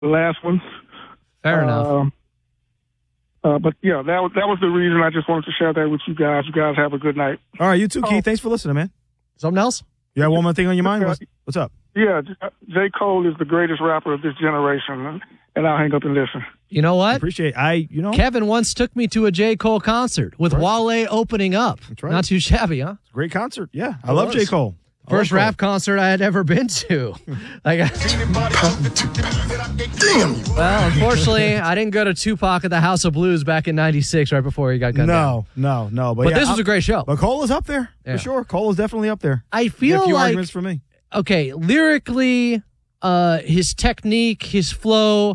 the last one. Fair enough. But yeah, that was the reason. I just wanted to share that with you guys. You guys have a good night. All right, you too, Keith. Thanks for listening, man. Something else? You have one more thing on your mind? What's up? Yeah, J. Cole is the greatest rapper of this generation, and I'll hang up and listen. You know what? Appreciate Kevin once took me to a J. Cole concert with Wale opening up. That's right. Not too shabby, huh? Great concert. Yeah, I love J. Cole. First rap concert I had ever been to. Well, unfortunately, I didn't go to Tupac at the House of Blues back in '96, right before he got gunned down. No. But this was a great show. But Cole is up there, for sure. Cole is definitely up there. I feel a few like, arguments for me. Okay, lyrically, his technique, his flow,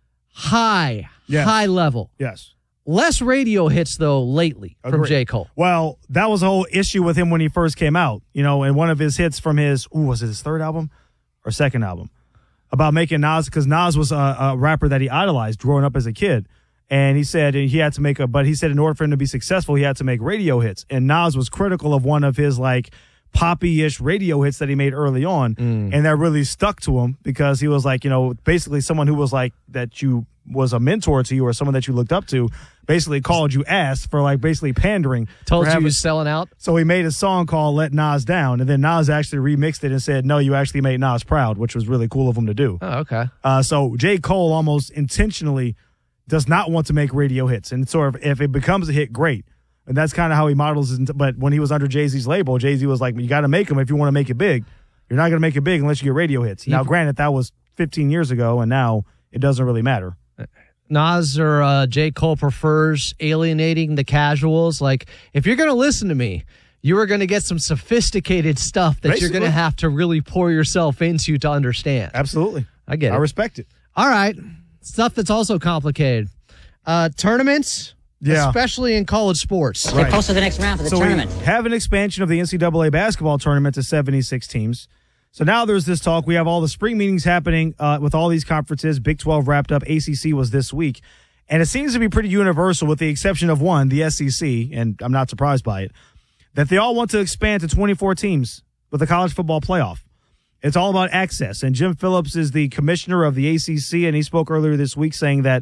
high level. Yes. Less radio hits, though, lately from J. Cole. Well, that was a whole issue with him when he first came out. And one of his hits from was it his third album or second album? About making Nas, because Nas was a rapper that he idolized growing up as a kid. And he said he had to but he said in order for him to be successful, he had to make radio hits. And Nas was critical of one of his, poppy-ish radio hits that he made early on. And that really stuck to him because he was basically someone who was that you was a mentor to you or someone that you looked up to, basically called you ass for basically pandering. Told you he was selling out. So he made a song called Let Nas Down, and then Nas actually remixed it and said, no, you actually made Nas proud, which was really cool of him to do. Oh, okay. So J. Cole almost intentionally does not want to make radio hits. And sort of if it becomes a hit, great. And that's kind of how he models it. But when he was under Jay-Z's label, Jay-Z was like, you got to make them if you want to make it big. You're not going to make it big unless you get radio hits. Now, granted, that was 15 years ago, and now it doesn't really matter. Nas or J. Cole prefers alienating the casuals. If you're going to listen to me, you are going to get some sophisticated stuff that you're going to have to really pour yourself into to understand. Absolutely. I get it. I respect it. All right. Stuff that's also complicated. Tournaments, especially in college sports. Get close to the next round for the tournament. We have an expansion of the NCAA basketball tournament to 76 teams. So now there's this talk. We have all the spring meetings happening with all these conferences. Big 12 wrapped up. ACC was this week. And it seems to be pretty universal with the exception of one, the SEC, and I'm not surprised by it, that they all want to expand to 24 teams with the college football playoff. It's all about access. And Jim Phillips is the commissioner of the ACC, and he spoke earlier this week saying that,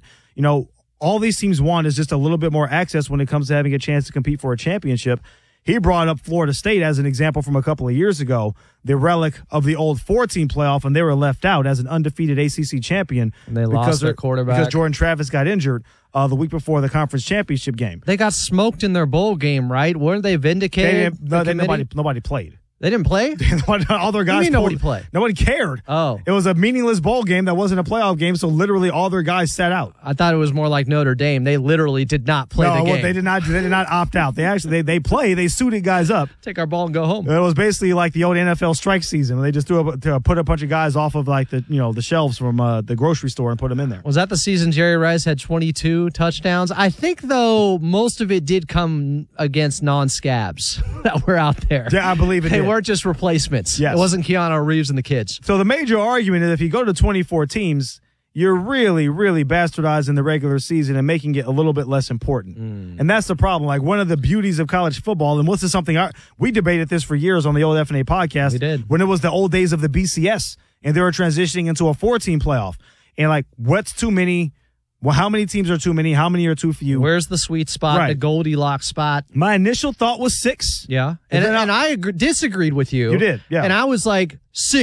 all these teams want is just a little bit more access when it comes to having a chance to compete for a championship. He brought up Florida State as an example from a couple of years ago, the relic of the old 4-team playoff, and they were left out as an undefeated ACC champion. And they lost their quarterback. Because Jordan Travis got injured the week before the conference championship game. They got smoked in their bowl game, right? Weren't they vindicated? Nobody played. They didn't play? All their guys. What do you mean nobody played? Nobody cared. Oh. It was a meaningless bowl game that wasn't a playoff game, so literally all their guys sat out. I thought it was more like Notre Dame. They literally did not play the game. No, they did not opt out. They actually they suited guys up. Take our ball and go home. It was basically like the old NFL strike season when they just put a bunch of guys off of the shelves from the grocery store and put them in there. Was that the season Jerry Rice had 22 touchdowns? I think, though, most of it did come against non-scabs that were out there. Yeah, I believe it They did. weren't just replacements. Yes. It wasn't Keanu Reeves and the kids. So the major argument is if you go to 24 teams, you're really, really bastardizing the regular season and making it a little bit less important. And that's the problem. One of the beauties of college football, and something we debated this for years on the old FNA podcast. We did. When it was the old days of the BCS, and they were transitioning into a 4-team playoff. And what's too many? Well, how many teams are too many? How many are too few? Where's the sweet spot, Right. the Goldilocks spot? My initial thought was 6. Yeah. And I disagreed with you. You did, yeah. And I was like,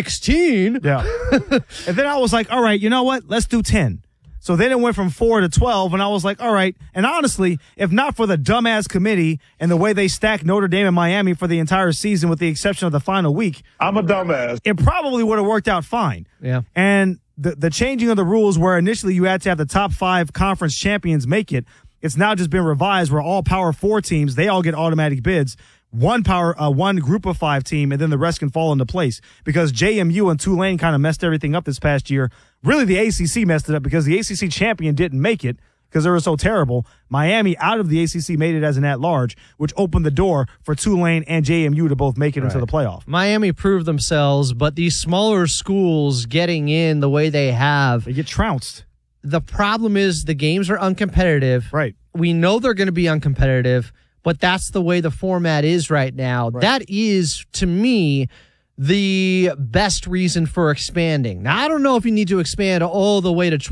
16? Yeah. And then I was like, all right, you know what? Let's do 10. So then it went from 4 to 12, and I was like, all right. And honestly, if not for the dumbass committee and the way they stacked Notre Dame and Miami for the entire season with the exception of the final week, I'm a dumbass. it probably would have worked out fine. Yeah. And the changing of the rules where initially you had to have the top 5 conference champions make it, it's now just been revised where all Power 4 teams, they all get automatic bids. One group of 5 team, and then the rest can fall into place. Because JMU and Tulane kind of messed everything up this past year. Really, the ACC messed it up because the ACC champion didn't make it because they were so terrible. Miami out of the ACC made it as an at-large, which opened the door for Tulane and JMU to both make it into the playoff. Miami proved themselves, but these smaller schools getting in the way they have, They get trounced. the problem is the games are uncompetitive. Right. We know they're going to be uncompetitive, but that's the way the format is right now. Right. That is, to me, the best reason for expanding. Now, I don't know if you need to expand all the way to